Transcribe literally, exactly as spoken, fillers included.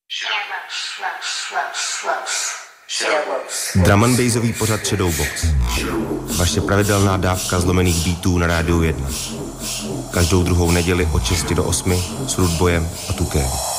Drum and bassový pořad Shadowbox. Vaše pravidelná dávka zlomených beatů na Rádiu jedna. Každou druhou neděli od šesti do osmi s Rudboyem a Tukem.